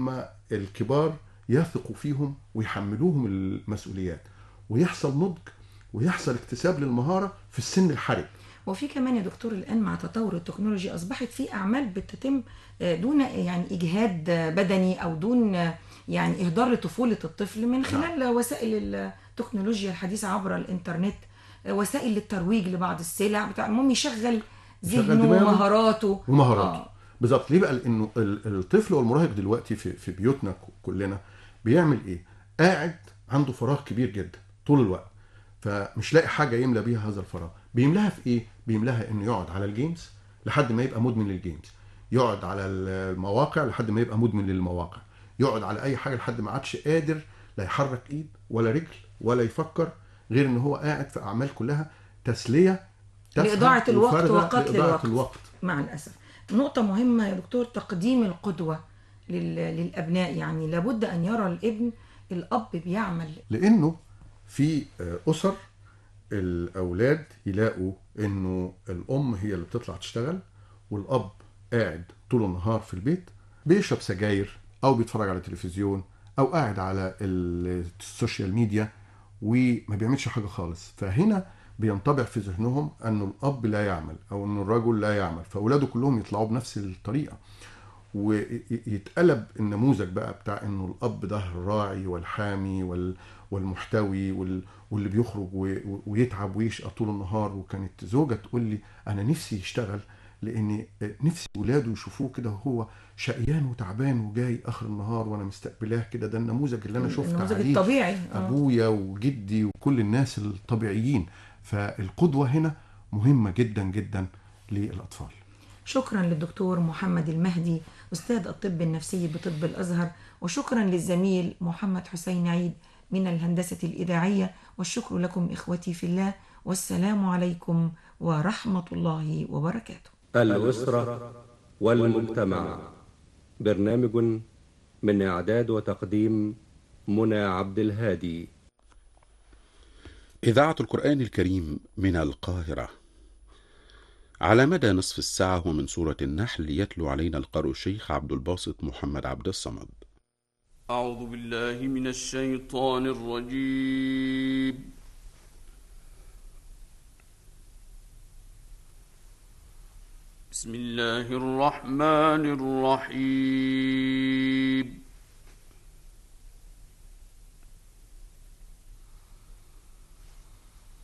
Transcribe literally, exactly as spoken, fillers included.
لما الكبار يثقوا فيهم ويحملوهم المسؤوليات، ويحصل نضج ويحصل اكتساب للمهارة في السن الحرج. وفي كمان يا دكتور الآن مع تطور التكنولوجيا أصبحت في أعمال بتتم دون يعني إجهاد بدني أو دون يعني إهدار لطفولة الطفل من خلال نعم. وسائل التكنولوجيا الحديثة عبر الإنترنت، وسائل للترويج لبعض السلع بتاع المهم يشغل ذهنه ومهاراته ومهاراته آه. بالظبط. ليه بقى؟ لأنه الطفل والمراهق دلوقتي في في بيوتنا كلنا بيعمل إيه؟ قاعد عنده فراغ كبير جدا طول الوقت، فمش لاقي حاجة يملى بيها هذا الفراغ. بيملاها في إيه؟ بيملاها إنه يقعد على الجيمز لحد ما يبقى مدمن للجيمز، يقعد على المواقع لحد ما يبقى مدمن للمواقع، يقعد على أي حاجة لحد ما عادش قادر لا يحرك إيد ولا رجل ولا يفكر، غير إن هو قاعد في أعمال كلها تسلية لإضاعة الوقت وقتل الوقت. الوقت مع الأسف. نقطة مهمة يا دكتور، تقديم القدوة للأبناء، يعني لابد أن يرى الابن الأب بيعمل، لأنه في أسر الأولاد يلاقوا إنه الأم هي اللي بتطلع تشتغل والأب قاعد طول النهار في البيت بيشرب سجاير أو بيتفرج على تلفزيون أو قاعد على السوشيال ميديا وما بيعملش حاجة خالص. فهنا بينطبع في ذهنهم أنه الأب لا يعمل أو أنه الرجل لا يعمل، فأولاده كلهم يطلعوا بنفس الطريقة، ويتقلب النموذج بقى بتاع انه الاب ده الراعي والحامي والمحتوي واللي بيخرج ويتعب ويشقى طول النهار. وكانت زوجة تقول لي انا نفسي يشتغل لان نفسي ولاده يشوفوه كده وهو شقيان وتعبان وجاي اخر النهار وانا مستقبلاه كده. ده النموذج اللي انا شفت عليه الطبيعي. ابويا وجدي وكل الناس الطبيعيين. فالقدوة هنا مهمة جدا جدا للاطفال. شكرا للدكتور محمد المهدي أستاذ الطب النفسي بطب الأزهر، وشكرا للزميل محمد حسين عيد من الهندسة الإذاعية، والشكر لكم إخوتي في الله، والسلام عليكم ورحمة الله وبركاته. الأسرة والمجتمع، برنامج من إعداد وتقديم منى عبد الهادي. إذاعة القرآن الكريم من القاهرة. على مدى نصف الساعة ومن سورة النحل يتلو علينا القارئ الشيخ عبد الباسط محمد عبد الصمد. أعوذ بالله من الشيطان الرجيم. بسم الله الرحمن الرحيم.